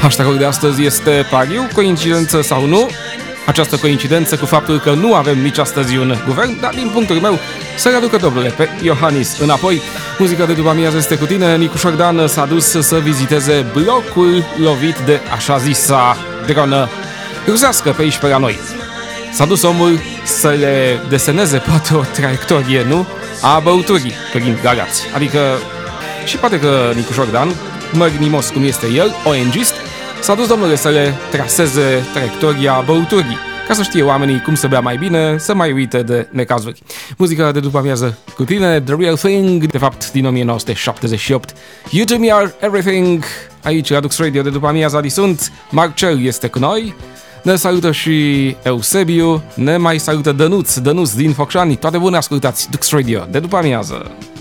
Hashtagul de astăzi este pariu, coincidență sau nu? Această coincidență cu faptul că nu avem nici astăzi un guvern, dar din punctul meu să readucă domnule pe Iohannis înapoi. Muzica de după amiază este cu tine. Nicu Șordan s-a dus să viziteze blocul lovit de așa zisa dronă rusească pe aici pe la noi. S-a dus omul să le deseneze poate o traiectorie, nu? A băuturii prin Galați. Adică, și poate că Nicu Șordan, măgnimos cum este el, ONG-ist, s-a dus, domnule, să le traseze traiectoria băuturii, ca să știe oamenii cum să bea mai bine, să mai uite de necazuri. Muzica de după amiază cu tine, The Real Thing, de fapt din 1978. You To Me Are Everything, aici la Dux Radio de după amiază sunt. Marcel este cu noi, ne salută și Eusebiu, ne mai salută Dănuț din Focșani. Toate bune, ascultați Dux Radio de după amiază.